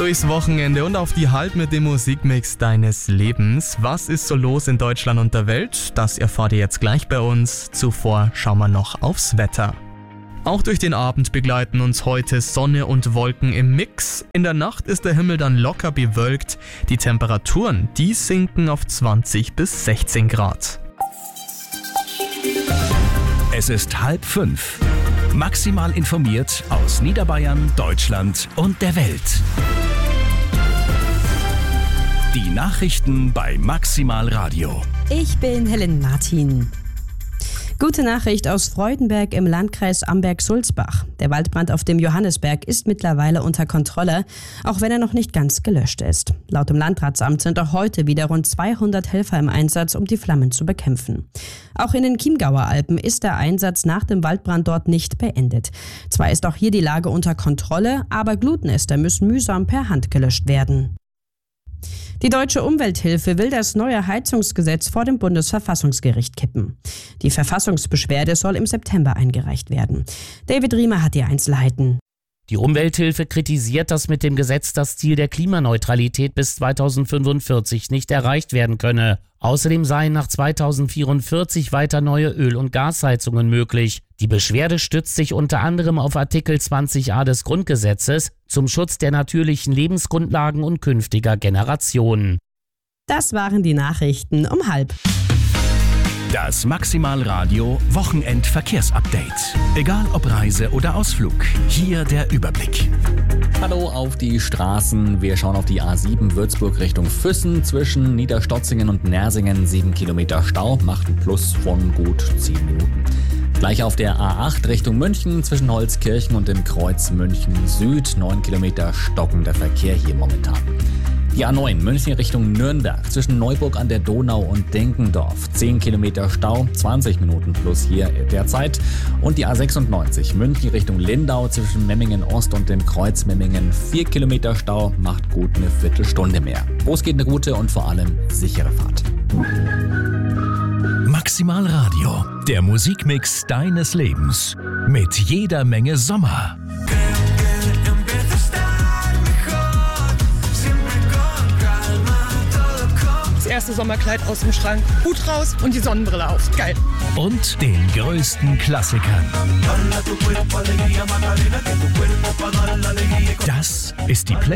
Durchs Wochenende und auf die Halb mit dem Musikmix deines Lebens. Was ist so los in Deutschland und der Welt? Das erfahrt ihr jetzt gleich bei uns. Zuvor schauen wir noch aufs Wetter. Auch durch den Abend begleiten uns heute Sonne und Wolken im Mix. In der Nacht ist der Himmel dann locker bewölkt. Die Temperaturen, die sinken auf 20 bis 16 Grad. Es ist 4:30. Maximal informiert aus Niederbayern, Deutschland und der Welt. Die Nachrichten bei Maximal Radio. Ich bin Helen Martin. Gute Nachricht aus Freudenberg im Landkreis Amberg-Sulzbach. Der Waldbrand auf dem Johannisberg ist mittlerweile unter Kontrolle, auch wenn er noch nicht ganz gelöscht ist. Laut dem Landratsamt sind auch heute wieder rund 200 Helfer im Einsatz, um die Flammen zu bekämpfen. Auch in den Chiemgauer Alpen ist der Einsatz nach dem Waldbrand dort nicht beendet. Zwar ist auch hier die Lage unter Kontrolle, aber Glutnester müssen mühsam per Hand gelöscht werden. Die Deutsche Umwelthilfe will das neue Heizungsgesetz vor dem Bundesverfassungsgericht kippen. Die Verfassungsbeschwerde soll im September eingereicht werden. David Riemer hat die Einzelheiten. Die Umwelthilfe kritisiert, dass mit dem Gesetz das Ziel der Klimaneutralität bis 2045 nicht erreicht werden könne. Außerdem seien nach 2044 weiter neue Öl- und Gasheizungen möglich. Die Beschwerde stützt sich unter anderem auf Artikel 20a des Grundgesetzes zum Schutz der natürlichen Lebensgrundlagen und künftiger Generationen. Das waren die Nachrichten um 12:30. Das Maximal Radio Wochenendverkehrsupdate. Egal ob Reise oder Ausflug, hier der Überblick. Hallo auf die Straßen. Wir schauen auf die A7 Würzburg Richtung Füssen. Zwischen Niederstotzingen und Nersingen 7 Kilometer Stau, macht ein Plus von gut 10 Minuten. Gleich auf der A8 Richtung München zwischen Holzkirchen und dem Kreuz München Süd 9 Kilometer stockender Verkehr hier momentan. Die A9 München Richtung Nürnberg zwischen Neuburg an der Donau und Denkendorf 10 Kilometer Stau, 20 Minuten plus hier derzeit. Und die A96 München Richtung Lindau zwischen Memmingen Ost und dem Kreuz Memmingen 4 Kilometer Stau, macht gut eine Viertelstunde mehr. Los geht eine gute und vor allem sichere Fahrt. Maximal Radio, der Musikmix deines Lebens. Mit jeder Menge Sommer. Das erste Sommerkleid aus dem Schrank, Hut raus und die Sonnenbrille auf. Geil. Und den größten Klassikern. Das ist die